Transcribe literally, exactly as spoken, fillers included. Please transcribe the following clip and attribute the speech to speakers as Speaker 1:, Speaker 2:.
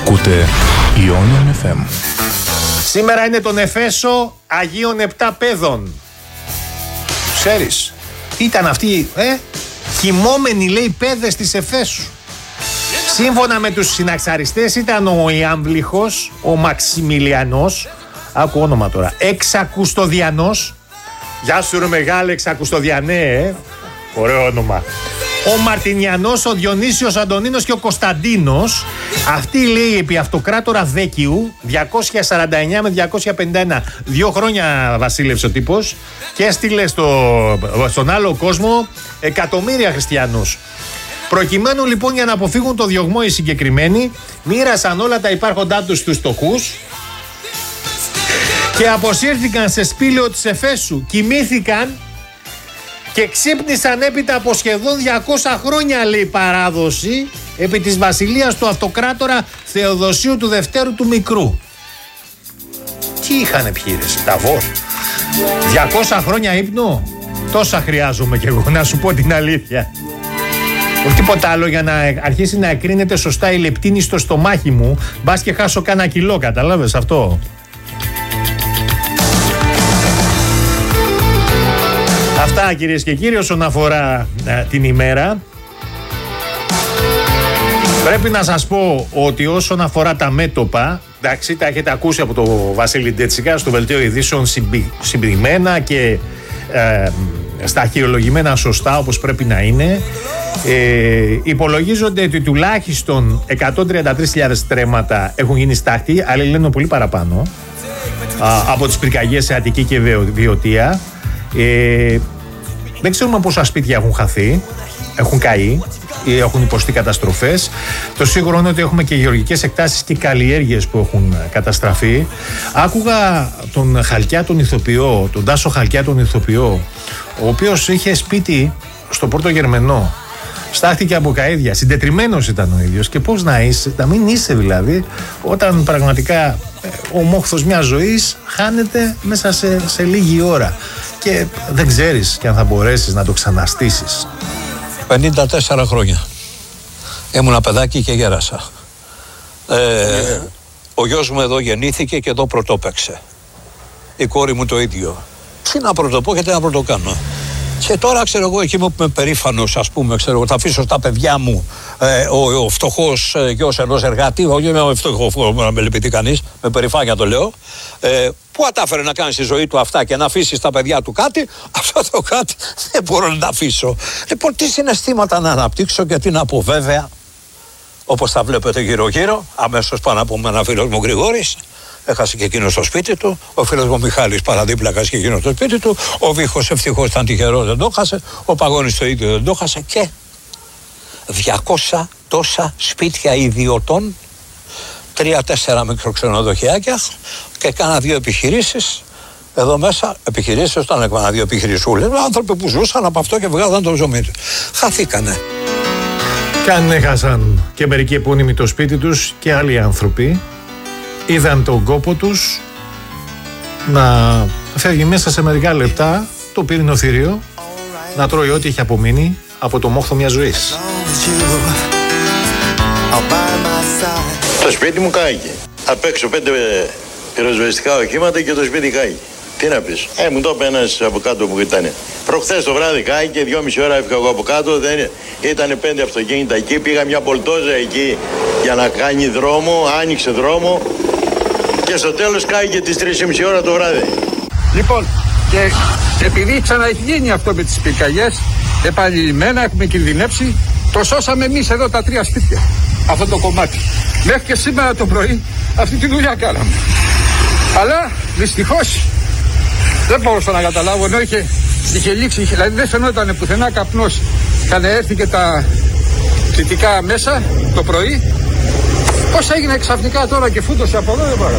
Speaker 1: Ακούτε Ionian εφ εμ.
Speaker 2: Σήμερα είναι τον Εφέσο Αγίων Επτά Πέδων. Ξέρεις, ήταν αυτοί, ε, κοιμόμενοι λέει πέδες της Εφέσου. Σύμφωνα με τους συναξαριστές ήταν ο Ιάμβληχος, ο Μαξιμιλιανός, άκου όνομα τώρα, Εξακουστοδιανός. Γεια σου ρε μεγάλε Εξακουστοδιανέ, ε. Ωραίο όνομα. Ο Μαρτινιανός, ο Διονύσιος Αντωνίνος και ο Κωνσταντίνος. Αυτοί λέει επί αυτοκράτορα Δέκιου διακόσια σαράντα εννιά με διακόσια πενήντα ένα. Δύο χρόνια βασίλευσε ο τύπος και έστειλε στο, στον άλλο κόσμο εκατομμύρια χριστιανούς. Προκειμένου λοιπόν για να αποφύγουν το διωγμό οι συγκεκριμένοι, μοίρασαν όλα τα υπάρχοντά τους στους φτωχούς και αποσύρθηκαν σε σπήλαιο της Εφέσου. Κοιμήθηκαν και ξύπνησαν έπειτα από σχεδόν διακόσια χρόνια λέει παράδοση επί της βασιλείας του αυτοκράτορα Θεοδοσίου του Δευτέρου του Μικρού. Τι είχανε πιει ρε Ταβόρ, διακόσια χρόνια ύπνο? Τόσα χρειάζομαι κι εγώ να σου πω την αλήθεια. Όχι τίποτα άλλο για να αρχίσει να εκρίνεται σωστά η λεπτίνη στο στομάχι μου. Μπας και χάσω κάνα κιλό, καταλάβες αυτό. Αυτά κυρίες και κύριοι όσον αφορά ε, την ημέρα. Πρέπει να σας πω ότι όσον αφορά τα μέτωπα, εντάξει, τα έχετε ακούσει από τον Βασίλη Ντέτσικα στο Δελτίο Ειδήσεων συμπλημμένα και ε, στα χειρολογημένα σωστά όπως πρέπει να είναι. Ε, υπολογίζονται ότι τουλάχιστον εκατόν τριάντα τρεις χιλιάδες τρέματα έχουν γίνει στάχτη, αλλά λένε πολύ παραπάνω α, από τις πυρκαγιές σε Αττική και Βιωτία. Ε, δεν ξέρουμε πόσα σπίτια έχουν χαθεί, έχουν καεί ή έχουν υποστεί καταστροφές. Το σίγουρο είναι ότι έχουμε και γεωργικές εκτάσεις και καλλιέργειες που έχουν καταστραφεί. Άκουγα τον Χαλκιά τον ηθοποιό, τον Τάσο Χαλκιά τον ηθοποιό, ο οποίος είχε σπίτι στο Πόρτο Γερμενό. Στάχτηκε από καΐδια, συντετριμμένος ήταν ο ίδιος. Και πώς να είσαι, να μην είσαι δηλαδή, όταν πραγματικά ο μόχθος μιας ζωής χάνεται μέσα σε, σε λίγη ώρα και δεν ξέρεις και αν θα μπορέσεις να το ξαναστήσεις.
Speaker 3: πενήντα τέσσερα χρόνια ήμουνα παιδάκι και γέρασα. ε, yeah. Ο γιος μου εδώ γεννήθηκε και εδώ πρωτόπαιξε. Η κόρη μου το ίδιο. Τι να πρωτοπώ και τι να πρωτοκάνω. Και τώρα ξέρω εγώ εκεί που είμαι περήφανος, ας πούμε, ξέρω εγώ, θα αφήσω στα παιδιά μου ε, ο, ο φτωχός ε, γιος ενός εργάτη, όχι είμαι φτωχός να με λυπηθεί κανείς, με περηφάνεια το λέω, ε, που κατάφερε να κάνει στη ζωή του αυτά και να αφήσει στα παιδιά του κάτι, αυτό το κάτι δεν μπορώ να τα αφήσω. Λοιπόν, τι συναισθήματα να αναπτύξω και τι να πω, βέβαια, όπως τα βλέπετε γύρω-γύρω, αμέσως πάνω από ένα φίλος μου Γρηγόρης. Έχασε και εκείνο στο σπίτι του. Ο φίλος μου Μιχάλης παραδίπλα έχασε και εκείνο στο σπίτι του. Ο Βίχος ευτυχώς ήταν τυχερός, δεν το χάσε. Ο Παγώνης το ίδιο δεν το χάσε. Και διακόσια τόσα σπίτια ιδιωτών, τρία-τέσσερα μικροξενοδοχειάκια και κάνα δύο επιχειρήσεις. Εδώ μέσα επιχειρήσεις, όταν έκανα δύο επιχειρησούλες, άνθρωποι που ζούσαν από αυτό και βγάζαν το ψωμί του. Χαθήκανε.
Speaker 2: Και αν έχασαν και μερικοί επώνυμοι το σπίτι τους και άλλοι άνθρωποι, είδαν τον κόπο τους να φεύγει μέσα σε μερικά λεπτά το πύρινο θηρίο, να τρώει ό,τι έχει απομείνει από το μόχθο μιας ζωής.
Speaker 4: Το σπίτι μου κάηκε. Απ' έξω πέντε πυροσβεστικά οχήματα και το σπίτι κάηκε. Τι να πεις. Ε, μου το είπε ένας από κάτω που ήταν. Προχθές το βράδυ κάηκε, δυόμιση ώρα έφυγα εγώ από κάτω. Δεν... Ήτανε πέντε αυτοκίνητα εκεί. Πήγα μια πολτόζα εκεί για να κάνει δρόμο. Άνοιξε δρόμο. Και στο τέλος κάηκε τις τρεις και μισή ώρα το βράδυ.
Speaker 5: Λοιπόν, και επειδή ξαναέχει γίνει αυτό με τις πυρκαγιές, επανειλημμένα έχουμε κινδυνεύσει. Το σώσαμε εμείς εδώ τα τρία σπίτια. Αυτό το κομμάτι. Μέχρι και σήμερα το πρωί αυτή τη δουλειά κάναμε. Αλλά δυστυχώς δεν μπορούσα να καταλάβω, ενώ είχε, είχε λήξει, είχε, δηλαδή δεν φαινόταν πουθενά καπνός. Είχαν έρθει και τα θετικά μέσα το πρωί. Πώς έγινε ξαφνικά τώρα και φούτωσε από εδώ, δεν μπορώ.